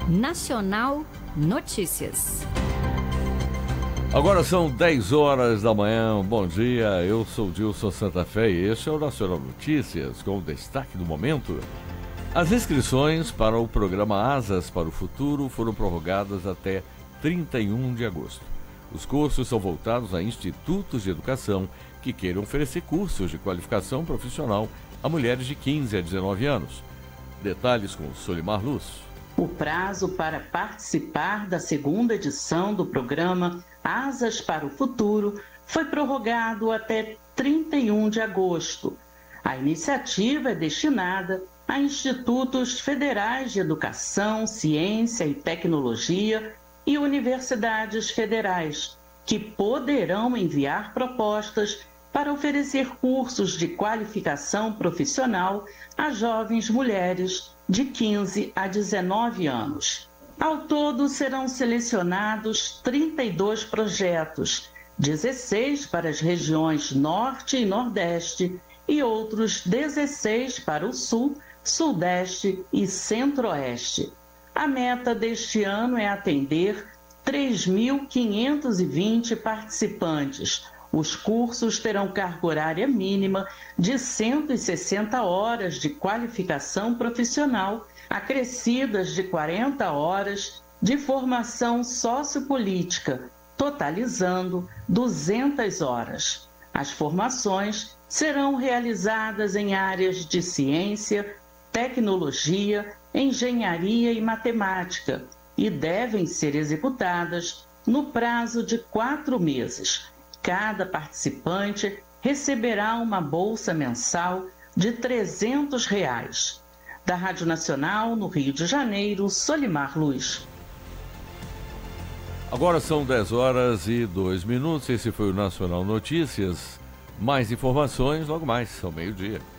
Nacional Notícias. Agora são 10 horas da manhã, bom dia, eu sou Dilson Santa Fé e este é o Nacional Notícias, com o destaque do momento. As inscrições para o programa Asas para o Futuro foram prorrogadas até 31 de agosto. Os cursos são voltados a institutos de educação que queiram oferecer cursos de qualificação profissional a mulheres de 15 a 19 anos. Detalhes com Solimar Luz. O prazo para participar da segunda edição do programa Asas para o Futuro foi prorrogado até 31 de agosto. A iniciativa é destinada a institutos federais de educação, ciência e tecnologia e universidades federais, que poderão enviar propostas para oferecer cursos de qualificação profissional a jovens mulheres de 15 a 19 anos. Ao todo, serão selecionados 32 projetos, 16 para as regiões Norte e Nordeste e outros 16 para o Sul, Sudeste e Centro-Oeste. A meta deste ano é atender 3.520 participantes. Os cursos terão carga horária mínima de 160 horas de qualificação profissional, acrescidas de 40 horas de formação sociopolítica, totalizando 200 horas. As formações serão realizadas em áreas de ciência, tecnologia, engenharia e matemática e devem ser executadas no prazo de 4 meses. Cada participante receberá uma bolsa mensal de R$ 300. Da Rádio Nacional, no Rio de Janeiro, Solimar Luz. Agora são 10 horas e 2 minutos. Esse foi o Nacional Notícias. Mais informações logo mais, ao meio-dia.